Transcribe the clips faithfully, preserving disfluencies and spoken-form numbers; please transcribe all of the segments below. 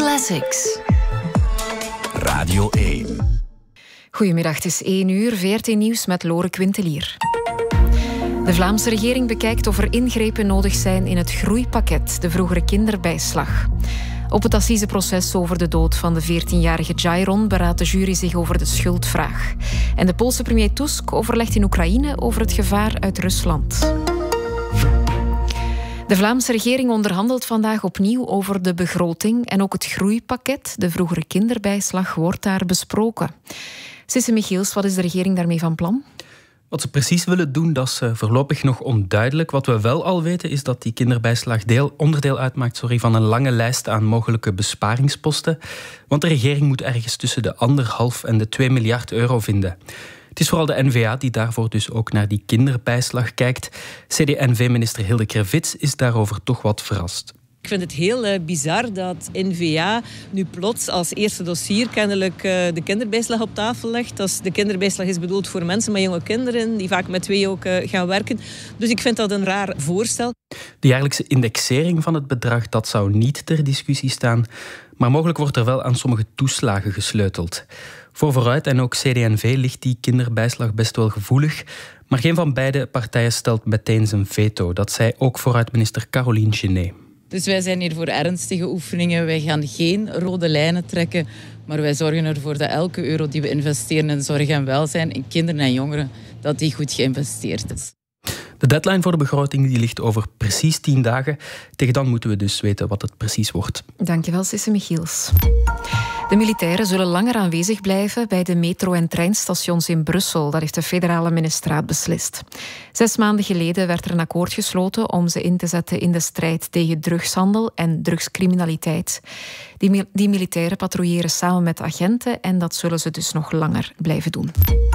Classics. Radio één. Goedemiddag, het is één uur, V R T Nieuws met Lore Quintelier. De Vlaamse regering bekijkt of er ingrepen nodig zijn in het groeipakket, de vroegere kinderbijslag. Op het assiseproces over de dood van de veertienjarige Jairon beraadt de jury zich over de schuldvraag. En de Poolse premier Tusk overlegt in Oekraïne over het gevaar uit Rusland. De Vlaamse regering onderhandelt vandaag opnieuw over de begroting en ook het groeipakket, de vroegere kinderbijslag, wordt daar besproken. Sisse Michiels, wat is de regering daarmee van plan? Wat ze precies willen doen, dat is voorlopig nog onduidelijk. Wat we wel al weten, is dat die kinderbijslag deel, onderdeel uitmaakt sorry, van een lange lijst aan mogelijke besparingsposten. Want de regering moet ergens tussen de anderhalf en de twee miljard euro vinden. Het is vooral de N V A die daarvoor dus ook naar die kinderbijslag kijkt. C D N V-minister Hilde Krevits is daarover toch wat verrast. Ik vind het heel uh, bizar dat N V A nu plots als eerste dossier kennelijk uh, de kinderbijslag op tafel legt. Dat is, de kinderbijslag is bedoeld voor mensen met jonge kinderen die vaak met twee ook uh, gaan werken. Dus ik vind dat een raar voorstel. De jaarlijkse indexering van het bedrag, dat zou niet ter discussie staan. Maar mogelijk wordt er wel aan sommige toeslagen gesleuteld. Voor Vooruit en ook C D N V ligt die kinderbijslag best wel gevoelig. Maar geen van beide partijen stelt meteen zijn veto. Dat zei ook Vooruit-minister Caroline Genet. Dus wij zijn hier voor ernstige oefeningen. Wij gaan geen rode lijnen trekken. Maar wij zorgen ervoor dat elke euro die we investeren in zorg en welzijn, in kinderen en jongeren, dat die goed geïnvesteerd is. De deadline voor de begroting die ligt over precies tien dagen. Tegen dan moeten we dus weten wat het precies wordt. Dankjewel, Sisse Michiels. De militairen zullen langer aanwezig blijven bij de metro- en treinstations in Brussel. Dat heeft de federale ministerraad beslist. Zes maanden geleden werd er een akkoord gesloten om ze in te zetten in de strijd tegen drugshandel en drugscriminaliteit. Die, die militairen patrouilleren samen met agenten en dat zullen ze dus nog langer blijven doen.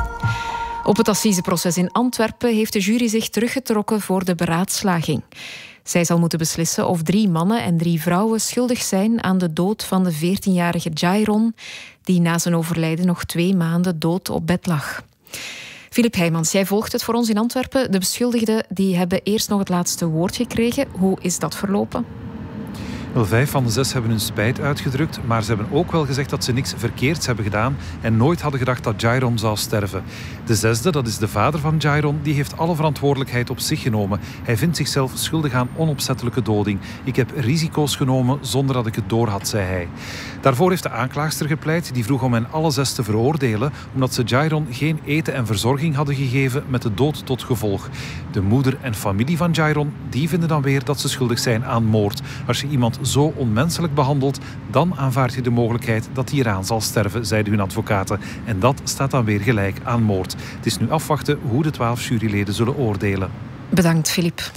Op het assiseproces in Antwerpen heeft de jury zich teruggetrokken voor de beraadslaging. Zij zal moeten beslissen of drie mannen en drie vrouwen schuldig zijn aan de dood van de veertienjarige Jairon, die na zijn overlijden nog twee maanden dood op bed lag. Filip Heijmans, jij volgt het voor ons in Antwerpen. De beschuldigden die hebben eerst nog het laatste woord gekregen. Hoe is dat verlopen? Wel, vijf van de zes hebben hun spijt uitgedrukt, maar ze hebben ook wel gezegd dat ze niks verkeerds hebben gedaan en nooit hadden gedacht dat Jairon zou sterven. De zesde, dat is de vader van Jairon, die heeft alle verantwoordelijkheid op zich genomen. Hij vindt zichzelf schuldig aan onopzettelijke doding. Ik heb risico's genomen zonder dat ik het doorhad, zei hij. Daarvoor heeft de aanklaagster gepleit, die vroeg om hen alle zes te veroordelen, omdat ze Jairon geen eten en verzorging hadden gegeven met de dood tot gevolg. De moeder en familie van Jairon, die vinden dan weer dat ze schuldig zijn aan moord. Als je iemand zo onmenselijk behandelt, dan aanvaard je de mogelijkheid dat hij eraan zal sterven, zeiden hun advocaten. En dat staat dan weer gelijk aan moord. Het is nu afwachten hoe de twaalf juryleden zullen oordelen. Bedankt, Filip.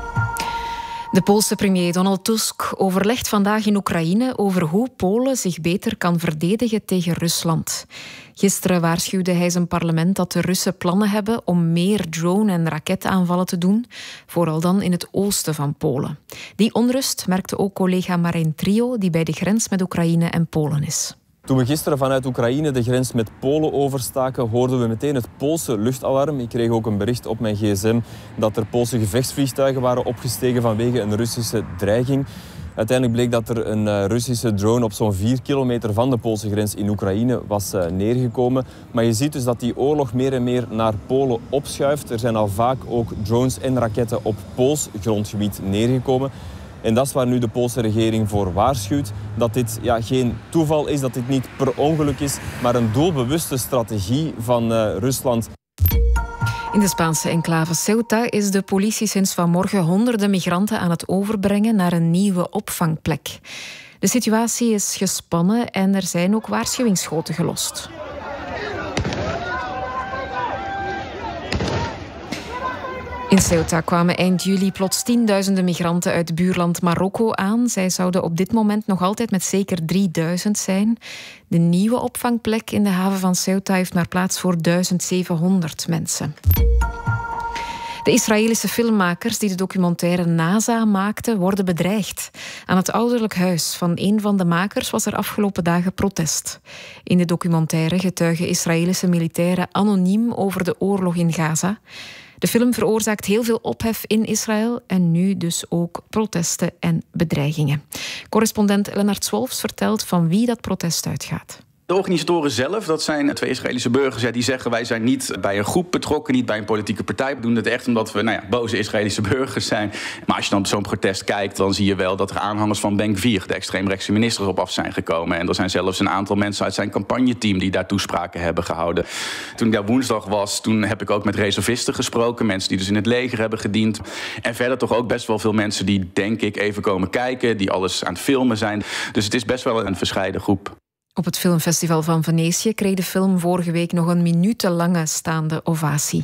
De Poolse premier Donald Tusk overlegt vandaag in Oekraïne over hoe Polen zich beter kan verdedigen tegen Rusland. Gisteren waarschuwde hij zijn parlement dat de Russen plannen hebben om meer drone- en raketaanvallen te doen, vooral dan in het oosten van Polen. Die onrust merkte ook collega Marijn Trio, die bij de grens met Oekraïne en Polen is. Toen we gisteren vanuit Oekraïne de grens met Polen overstaken, hoorden we meteen het Poolse luchtalarm. Ik kreeg ook een bericht op mijn gsm dat er Poolse gevechtsvliegtuigen waren opgestegen vanwege een Russische dreiging. Uiteindelijk bleek dat er een Russische drone op zo'n vier kilometer van de Poolse grens in Oekraïne was neergekomen. Maar je ziet dus dat die oorlog meer en meer naar Polen opschuift. Er zijn al vaak ook drones en raketten op Pools grondgebied neergekomen. En dat is waar nu de Poolse regering voor waarschuwt. Dat dit ja, geen toeval is, dat dit niet per ongeluk is, maar een doelbewuste strategie van uh, Rusland. In de Spaanse enclave Ceuta is de politie sinds vanmorgen honderden migranten aan het overbrengen naar een nieuwe opvangplek. De situatie is gespannen en er zijn ook waarschuwingsschoten gelost. In Ceuta kwamen eind juli plots tienduizenden migranten uit buurland Marokko aan. Zij zouden op dit moment nog altijd met zeker drieduizend zijn. De nieuwe opvangplek in de haven van Ceuta heeft maar plaats voor duizend zevenhonderd mensen. De Israëlische filmmakers die de documentaire NASA maakten, worden bedreigd. Aan het ouderlijk huis van een van de makers was er afgelopen dagen protest. In de documentaire getuigen Israëlische militairen anoniem over de oorlog in Gaza. De film veroorzaakt heel veel ophef in Israël en nu dus ook protesten en bedreigingen. Correspondent Lennart Zwolfs vertelt van wie dat protest uitgaat. De organisatoren zelf, dat zijn twee Israëlische burgers, ja, die zeggen wij zijn niet bij een groep betrokken, niet bij een politieke partij. We doen het echt omdat we nou ja, boze Israëlische burgers zijn. Maar als je dan op zo'n protest kijkt, dan zie je wel dat er aanhangers van Ben-Gvir, de extreemrechtse minister, op af zijn gekomen. En er zijn zelfs een aantal mensen uit zijn campagneteam die daar toespraken hebben gehouden. Toen ik daar woensdag was, toen heb ik ook met reservisten gesproken, mensen die dus in het leger hebben gediend. En verder toch ook best wel veel mensen die, denk ik, even komen kijken, die alles aan het filmen zijn. Dus het is best wel een verscheiden groep. Op het filmfestival van Venetië kreeg de film vorige week nog een minutenlange staande ovatie.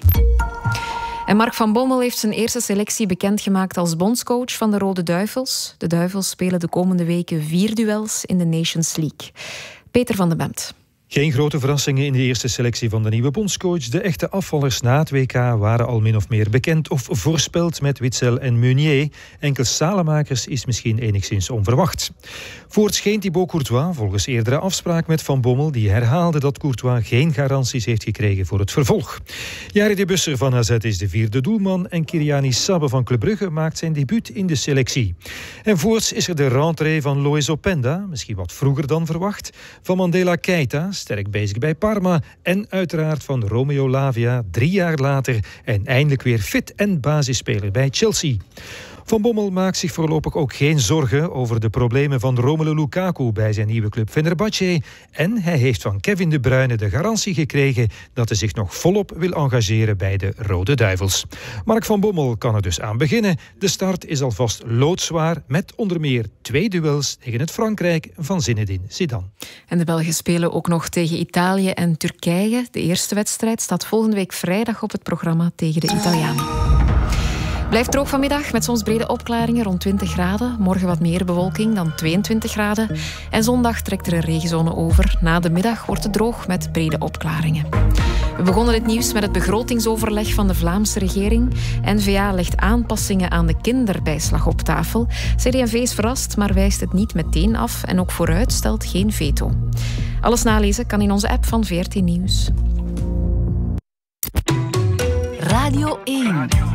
En Mark van Bommel heeft zijn eerste selectie bekendgemaakt als bondscoach van de Rode Duivels. De Duivels spelen de komende weken vier duels in de Nations League. Peter van den Bemt. Geen grote verrassingen in de eerste selectie van de nieuwe bondscoach. De echte afvallers na het W K waren al min of meer bekend of voorspeld met Witsel en Meunier. Enkel Salemakers is misschien enigszins onverwacht. Voorts geen Thibaut Courtois, volgens eerdere afspraak met Van Bommel, die herhaalde dat Courtois geen garanties heeft gekregen voor het vervolg. Jari de Busser van A Z is de vierde doelman en Kiriani Sabbe van Club Brugge maakt zijn debuut in de selectie. En voorts is er de rentrée van Loïs Openda, misschien wat vroeger dan verwacht, van Mandela Keita, sterk bezig bij Parma, en uiteraard van Romeo Lavia, drie jaar later en eindelijk weer fit en basisspeler bij Chelsea. Van Bommel maakt zich voorlopig ook geen zorgen over de problemen van Romelu Lukaku bij zijn nieuwe club Fenerbahce. En hij heeft van Kevin De Bruyne de garantie gekregen dat hij zich nog volop wil engageren bij de Rode Duivels. Mark van Bommel kan er dus aan beginnen. De start is alvast loodzwaar met onder meer twee duels tegen het Frankrijk van Zinedine Zidane. En de Belgen spelen ook nog tegen Italië en Turkije. De eerste wedstrijd staat volgende week vrijdag op het programma tegen de Italianen. Blijft droog vanmiddag met soms brede opklaringen rond twintig graden. Morgen wat meer bewolking dan tweeëntwintig graden. En zondag trekt er een regenzone over. Na de middag wordt het droog met brede opklaringen. We begonnen het nieuws met het begrotingsoverleg van de Vlaamse regering. N V A legt aanpassingen aan de kinderbijslag op tafel. C D en V is verrast, maar wijst het niet meteen af. En ook vooruit stelt geen veto. Alles nalezen kan in onze app van V R T Nieuws. Radio één.